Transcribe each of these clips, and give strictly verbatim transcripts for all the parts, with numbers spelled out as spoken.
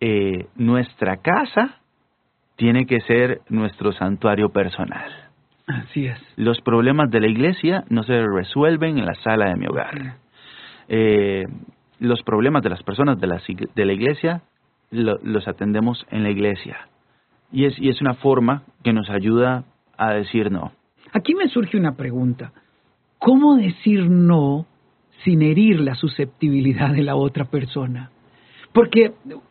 eh, nuestra casa tiene que ser nuestro santuario personal. Así es. Los problemas de la iglesia no se resuelven en la sala de mi hogar. Eh, los problemas de las personas de la, de la iglesia lo, los atendemos en la iglesia. Y es, y es una forma que nos ayuda a decir no. Aquí me surge una pregunta. ¿Cómo decir no sin herir la susceptibilidad de la otra persona? Porque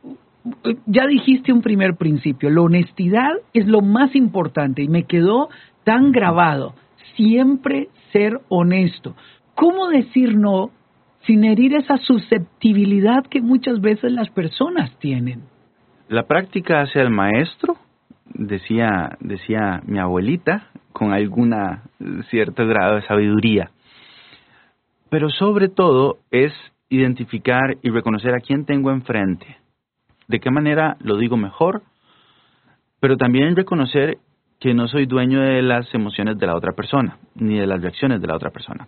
ya dijiste un primer principio, la honestidad es lo más importante y me quedó tan grabado, siempre ser honesto. ¿Cómo decir no sin herir esa susceptibilidad que muchas veces las personas tienen? La práctica hace al maestro, decía, decía mi abuelita, con alguna cierto grado de sabiduría. Pero sobre todo es identificar y reconocer a quién tengo enfrente. De qué manera lo digo mejor, pero también reconocer que no soy dueño de las emociones de la otra persona, ni de las reacciones de la otra persona.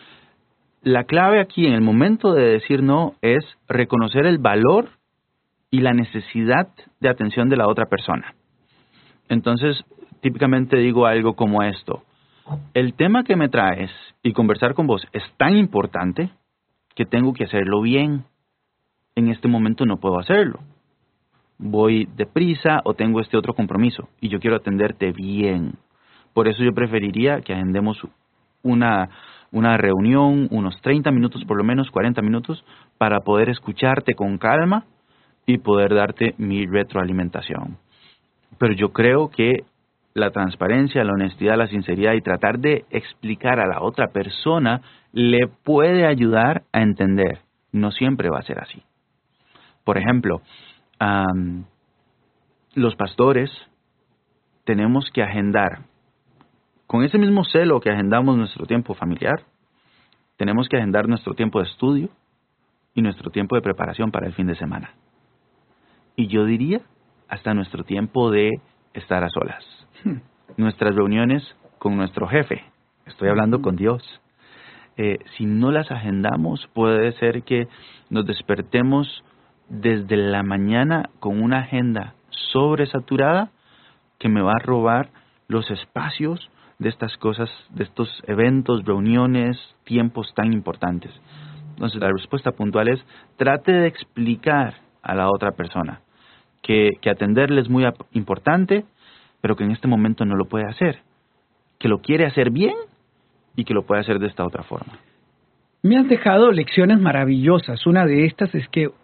La clave aquí en el momento de decir no es reconocer el valor y la necesidad de atención de la otra persona. Entonces, típicamente digo algo como esto: el tema que me traes y conversar con vos es tan importante que tengo que hacerlo bien. En este momento no puedo hacerlo. Voy deprisa o tengo este otro compromiso y yo quiero atenderte bien. Por eso yo preferiría que agendemos una, una reunión, unos treinta minutos, por lo menos cuarenta minutos, para poder escucharte con calma y poder darte mi retroalimentación. Pero yo creo que la transparencia, la honestidad, la sinceridad y tratar de explicar a la otra persona le puede ayudar a entender. No siempre va a ser así. Por ejemplo, um, los pastores tenemos que agendar, con ese mismo celo que agendamos nuestro tiempo familiar, tenemos que agendar nuestro tiempo de estudio y nuestro tiempo de preparación para el fin de semana. Y yo diría hasta nuestro tiempo de estar a solas. Hmm. Nuestras reuniones con nuestro jefe. Estoy hablando hmm. con Dios. Eh, si no las agendamos, puede ser que nos despertemos desde la mañana con una agenda sobresaturada que me va a robar los espacios de estas cosas, de estos eventos, reuniones, tiempos tan importantes. Entonces, la respuesta puntual es: trate de explicar a la otra persona que, que atenderle es muy importante, pero que en este momento no lo puede hacer, que lo quiere hacer bien y que lo puede hacer de esta otra forma. Me has dejado lecciones maravillosas. Una de estas es que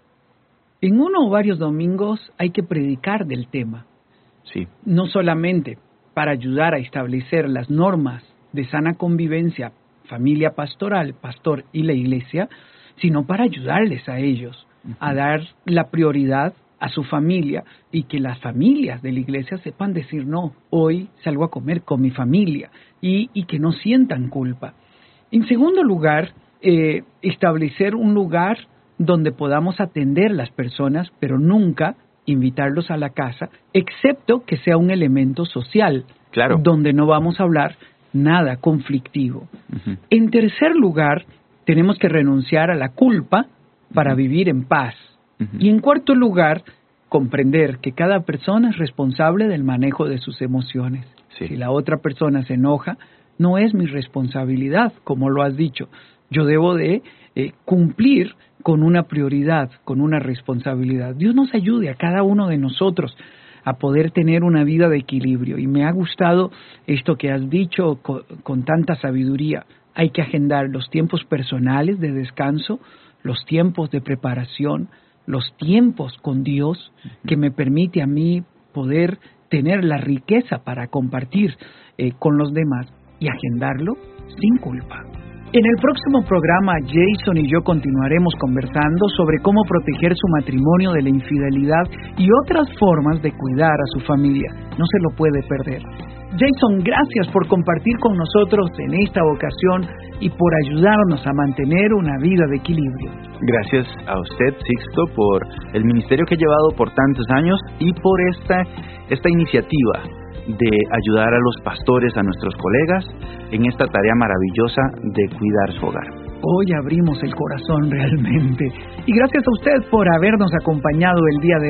en uno o varios domingos hay que predicar del tema. Sí. No solamente para ayudar a establecer las normas de sana convivencia, familia pastoral, pastor y la iglesia, sino para ayudarles a ellos uh-huh. a dar la prioridad a su familia y que las familias de la iglesia sepan decir no, hoy salgo a comer con mi familia y, y que no sientan culpa. En segundo lugar, eh, establecer un lugar donde podamos atender las personas, pero nunca invitarlos a la casa, excepto que sea un elemento social, claro, donde no vamos a hablar nada conflictivo. Uh-huh. En tercer lugar, tenemos que renunciar a la culpa para uh-huh. vivir en paz. Uh-huh. Y en cuarto lugar, comprender que cada persona es responsable del manejo de sus emociones. Sí. Si la otra persona se enoja, no es mi responsabilidad, como lo has dicho. Yo debo de eh, cumplir con una prioridad, con una responsabilidad. Dios nos ayude a cada uno de nosotros a poder tener una vida de equilibrio. Y me ha gustado esto que has dicho con, con tanta sabiduría. Hay que agendar los tiempos personales de descanso, los tiempos de preparación, los tiempos con Dios, que me permite a mí poder tener la riqueza para compartir eh, con los demás y agendarlo sin culpa. En el próximo programa, Jason y yo continuaremos conversando sobre cómo proteger su matrimonio de la infidelidad y otras formas de cuidar a su familia. No se lo puede perder. Jason, gracias por compartir con nosotros en esta ocasión y por ayudarnos a mantener una vida de equilibrio. Gracias a usted, Sixto, por el ministerio que ha llevado por tantos años y por esta, esta iniciativa de ayudar a los pastores, a nuestros colegas, en esta tarea maravillosa de cuidar su hogar. Hoy abrimos el corazón realmente. Y gracias a usted por habernos acompañado el día de hoy.